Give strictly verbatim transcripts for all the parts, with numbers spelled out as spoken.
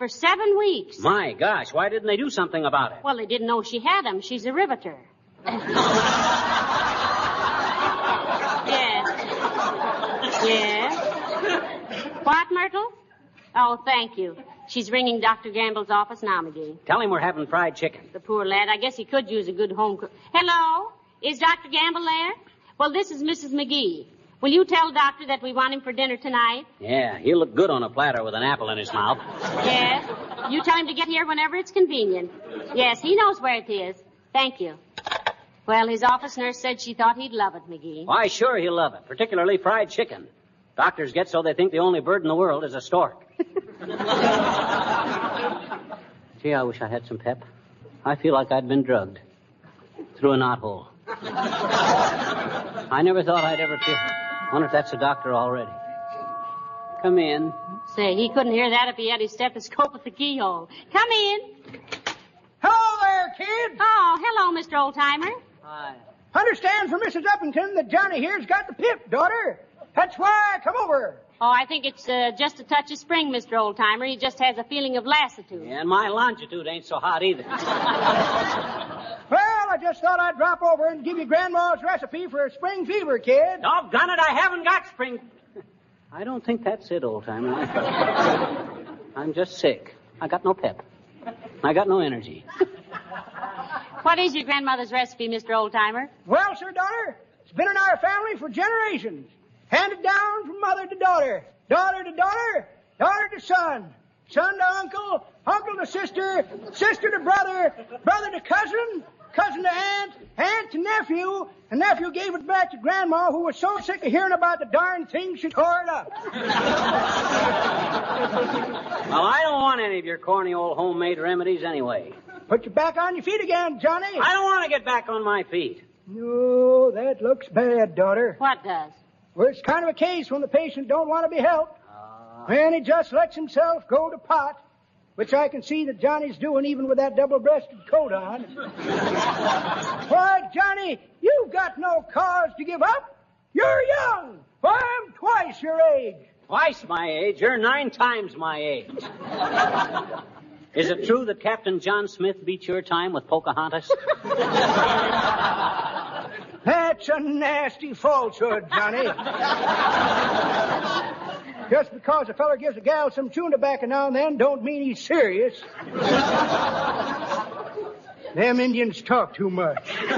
for seven weeks. My gosh, why didn't they do something about it? Well, they didn't know she had them. She's a riveter. Yes. Yes. What, Myrtle? Oh, thank you. She's ringing Doctor Gamble's office now, McGee. Tell him we're having fried chicken. The poor lad. I guess he could use a good home cook. Hello? Is Doctor Gamble there? Well, this is Missus McGee. Will you tell Doctor that we want him for dinner tonight? Yeah, he'll look good on a platter with an apple in his mouth. Yes. You tell him to get here whenever it's convenient. Yes, he knows where it is. Thank you. Well, his office nurse said she thought he'd love it, McGee. Why, sure he'll love it, particularly fried chicken. Doctors get so they think the only bird in the world is a stork. Gee, I wish I had some pep. I feel like I'd been drugged through a knothole. I never thought I'd ever feel... Wonder if that's the doctor already. Come in. Say, he couldn't hear that if he had his stethoscope at the keyhole. Come in. Hello there, kid. Oh, hello, Mister Oldtimer. Hi. Understand from Missus Uppington that Johnny here's got the pip, daughter. That's why I come over. Oh, I think it's uh, just a touch of spring, Mister Oldtimer. He just has a feeling of lassitude. Yeah, and my longitude ain't so hot either. Well, I just thought I'd drop over and give you Grandma's recipe for a spring fever, kid. Doggone it, I haven't got spring... I don't think that's it, old-timer. I'm just sick. I got no pep. I got no energy. What is your grandmother's recipe, Mister Oldtimer? Well, sir, daughter, it's been in our family for generations. Handed down from mother to daughter, daughter to daughter, daughter to son, son to uncle, uncle to sister, sister to brother, brother to cousin, cousin to aunt, aunt to nephew, and nephew gave it back to Grandma, who was so sick of hearing about the darn thing she tore it up. Well, I don't want any of your corny old homemade remedies anyway. Put you back on your feet again, Johnny. I don't want to get back on my feet. No, that looks bad, daughter. What does? Well, it's kind of a case when the patient don't want to be helped. Uh... When he just lets himself go to pot, which I can see that Johnny's doing even with that double-breasted coat on. Why, Johnny, you've got no cause to give up. You're young. Why, I'm twice your age. Twice my age? You're nine times my age. Is it true that Captain John Smith beat your time with Pocahontas? That's a nasty falsehood, Johnny. Just because a feller gives a gal some chewing tobacco now and then don't mean he's serious. Them Indians talk too much.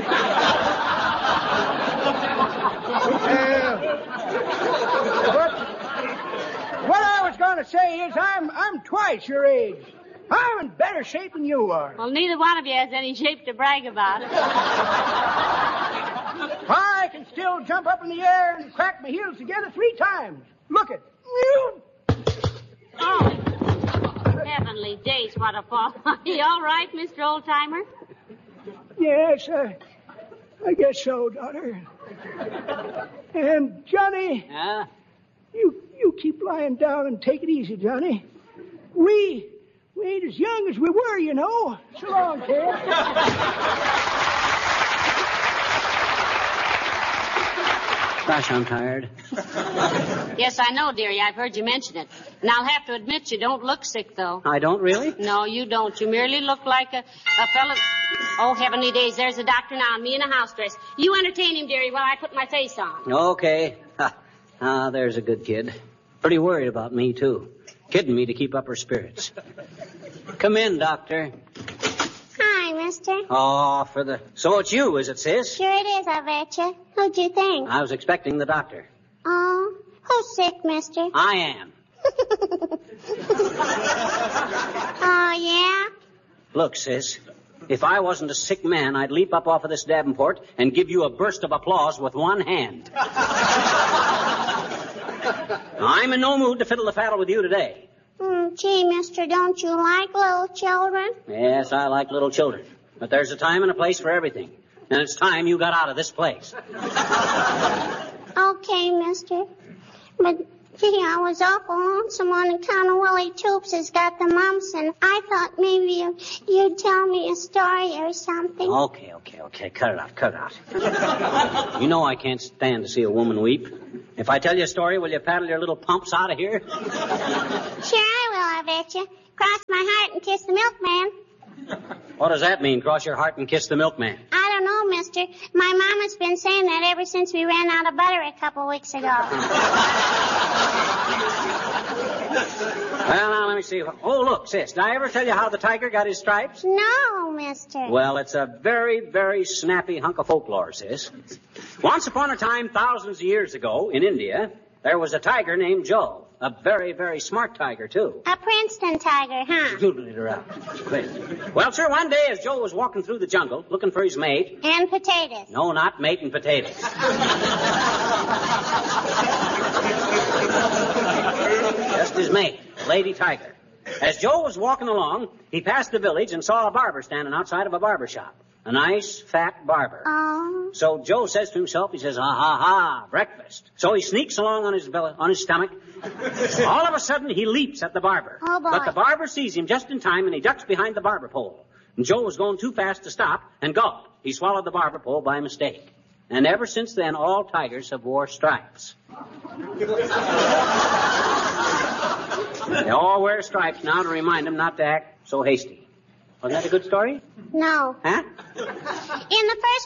uh, what, what I was going to say is I'm I'm twice your age. I'm in better shape than you are. Well, neither one of you has any shape to brag about. I can still jump up in the air and crack my heels together three times. Look it. Oh, heavenly days, what a fall. Are you all right, Mister Oldtimer? Yes, uh, I guess so, daughter. And, Johnny, Yeah? you you keep lying down and take it easy, Johnny. We, we ain't as young as we were, you know. So long, kid. Gosh, I'm tired. Yes, I know, dearie. I've heard you mention it. And I'll have to admit you don't look sick, though. I don't really? No, you don't. You merely look like a, a fellow... Oh, heavenly days, there's a doctor now, and me in a house dress. You entertain him, dearie, while I put my face on. Okay. Ah, there's a good kid. Pretty worried about me, too. Kidding me to keep up her spirits. Come in, doctor. Hi, mister. Oh, for the... So it's you, is it, sis? Sure it is, I betcha. Who'd you think? I was expecting the doctor. Oh, who's sick, mister? I am. Oh, yeah? Look, sis, if I wasn't a sick man, I'd leap up off of this Davenport and give you a burst of applause with one hand. I'm in no mood to fiddle the faddle with you today. Mm, gee, mister, don't you like little children? Yes, I like little children. But there's a time and a place for everything. And it's time you got out of this place. Okay, mister. But, gee, I was awful lonesome on account of Willie Toops has got the mumps, and I thought maybe you, you'd tell me a story or something. Okay, okay, okay. Cut it out, cut it out. You know I can't stand to see a woman weep. If I tell you a story, will you paddle your little pumps out of here? Sure I will, I bet you. Cross my heart and kiss the milkman. What does that mean, cross your heart and kiss the milkman? I don't know, mister. My mama's been saying that ever since we ran out of butter a couple weeks ago. Well, now, let me see. Oh, look, sis, did I ever tell you how the tiger got his stripes? No, mister. Well, it's a very, very snappy hunk of folklore, sis. Once upon a time, thousands of years ago, in India, there was a tiger named Joe. A very, very smart tiger, too. A Princeton tiger, huh? Doodle it around. Well, sir, one day as Joe was walking through the jungle looking for his mate. And potatoes. No, not mate and potatoes. Just his mate, a lady tiger. As Joe was walking along, he passed the village and saw a barber standing outside of a barber shop. A nice, fat barber. Oh. So Joe says to himself, he says, ah, ha, ha, breakfast. So he sneaks along on his belly, on his stomach. All of a sudden, he leaps at the barber. Oh, boy. But the barber sees him just in time, and he ducks behind the barber pole. And Joe was going too fast to stop, and gulp. He swallowed the barber pole by mistake. And ever since then, all tigers have wore stripes. They all wear stripes now to remind them not to act so hasty. Wasn't that a good story? No. Huh? In the first